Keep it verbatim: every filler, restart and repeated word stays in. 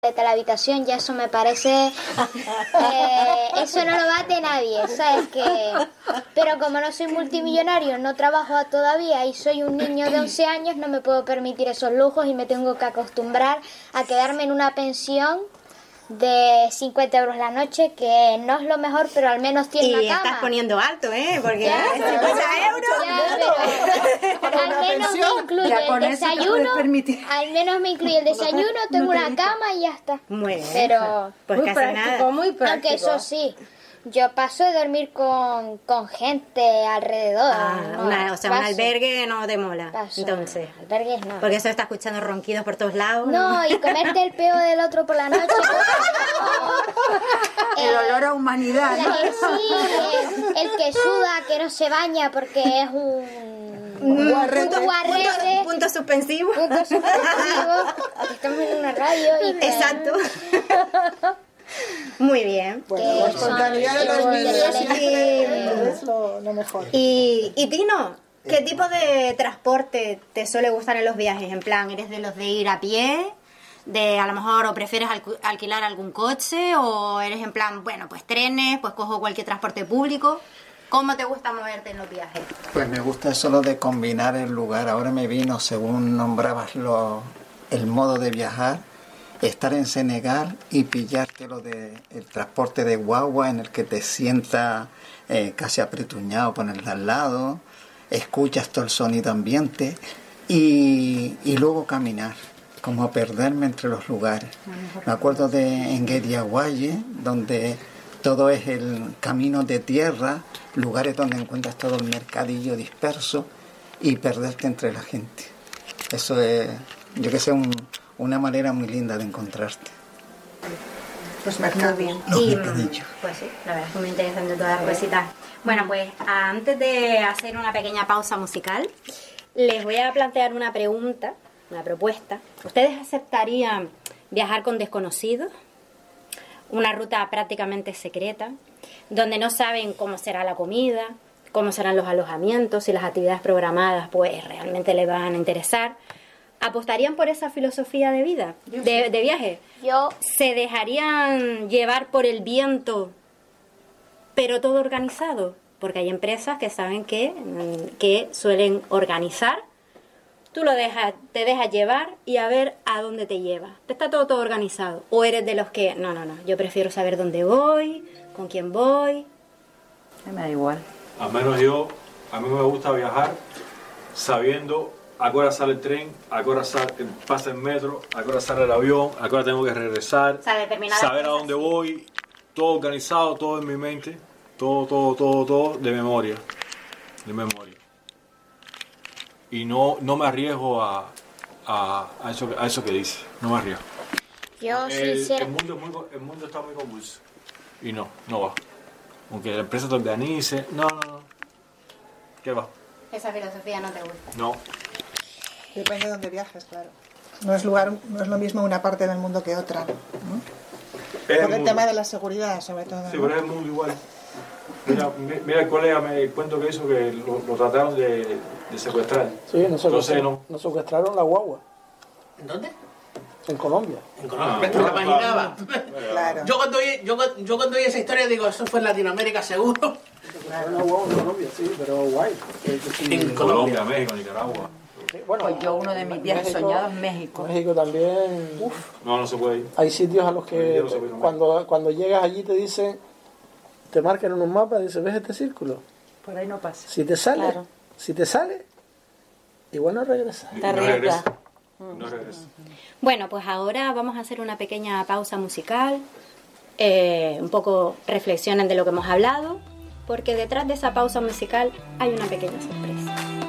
vete a la habitación, ya eso me parece... Eh, eso no lo bate nadie, ¿sabes? Que... Pero como no soy multimillonario, no trabajo todavía y soy un niño de once años, no me puedo permitir esos lujos y me tengo que acostumbrar a quedarme en una pensión de cincuenta euros la noche, que no es lo mejor, pero al menos tiene y una cama. Y estás poniendo alto, ¿eh? Porque ya, cincuenta euros... Ya, pero al menos me incluye el desayuno, al menos me incluye el desayuno, tengo una cama y ya está. Muy bien. Pero pues muy casi práctico, nada. muy práctico. Aunque eso sí, yo paso de dormir con, con gente alrededor. Ah, no, una, o sea, paso, un albergue no te mola. paso, Entonces, albergues no. porque eso está escuchando ronquidos por todos lados. No, y comerte el peo del otro por la noche. El eh, olor a humanidad, ¿no? el, sí, el, el que suda, que no se baña porque es un... Mm, guarrete. punto, guarrete. punto, punto suspensivo. Punto suspensivo. Estamos en una radio y... que- Exacto. Muy bien. Bueno, Que la son- espontaneidad de los son niños materiales. siempre es lo, lo mejor. Y, y Tino, ¿qué tipo de transporte te suele gustar en los viajes? En plan, ¿eres de los de ir a pie? De a lo mejor, o prefieres alqu- alquilar algún coche, o eres en plan, bueno, pues trenes, pues cojo cualquier transporte público. ¿Cómo te gusta moverte en los viajes? Pues me gusta eso lo de combinar el lugar. Ahora me vino, según nombrabas lo, el modo de viajar, estar en Senegal y pillarte lo de el transporte de guagua en el que te sientas eh, casi apretuñado con el de al lado, escuchas todo el sonido ambiente y, y luego caminar, como perderme entre los lugares. Me acuerdo de en Guediaguaye, donde todo es el camino de tierra, lugares donde encuentras todo el mercadillo disperso y perderte entre la gente. Eso es, yo que sé, un, una manera muy linda de encontrarte. Pues mercados. Muy bien. Los Y, mercadillos. pues sí, la verdad es que muy interesante todas las cositas. Bueno, pues antes de hacer una pequeña pausa musical, les voy a plantear una pregunta, una propuesta. ¿Ustedes aceptarían viajar con desconocidos? Una ruta prácticamente secreta, donde no saben cómo será la comida, cómo serán los alojamientos, si las actividades programadas pues realmente les van a interesar. ¿Apostarían por esa filosofía de vida, de, de viaje? Yo, ¿Se dejarían llevar por el viento, pero todo organizado? Porque hay empresas que saben que, que suelen organizar. Tú lo dejas, te dejas llevar y a ver a dónde te lleva. Está todo, todo organizado. O eres de los que, no, no, no, yo prefiero saber dónde voy, con quién voy. Me da igual. Al menos yo, a mí me gusta viajar sabiendo a qué hora sale el tren, a qué hora sale, pasa el metro, a qué hora sale el avión, a qué hora tengo que regresar, O sea, determinadas saber a cosas, dónde sí. voy, todo organizado, todo en mi mente, todo, todo, todo, todo de memoria, de memoria. Y no, no me arriesgo a, a, a, eso, a eso que dice, no me arriesgo. yo El, sincera- el, mundo es muy, el mundo está muy convulso y no, no va. Aunque la empresa te organice, no, no, no. ¿Qué va? Esa filosofía no te gusta. No. Depende de dónde viajes, claro. No es lugar, no es lo mismo una parte del mundo que otra, ¿no? Es Por el el mundo. tema de la seguridad, sobre todo. Sí, ¿no? pero es el mundo igual. Mira, mi- mira el colega me cuento que hizo que lo, lo trataron de, de secuestrar. Sí, no Entonces secuestraron, no. nos secuestraron la guagua ¿En dónde? en Colombia. En Colombia. Ah, Me te lo bueno, imaginaba. Claro. Yo cuando, oí, yo, cu- yo cuando oí esa historia digo, eso fue en Latinoamérica seguro. Secuestraron la guagua en Colombia, sí, pero guay. Que- que sí. En Colombia, México, Nicaragua. Sí, bueno, Pues yo uno de mis viajes México- soñados es México. México también. No, no se puede ir. Hay sitios a los que Yo no sé, pero no. cuando, cuando llegas allí te dicen, te marcan en un mapa y dices, ¿ves este círculo? Por ahí no pasa. Si te sale, Claro. si te sale, igual no regresas. Y Te no arriesgas. regresa. No regresa. Bueno, pues ahora vamos a hacer una pequeña pausa musical. Eh, un poco reflexionen de lo que hemos hablado, porque detrás de esa pausa musical hay una pequeña sorpresa.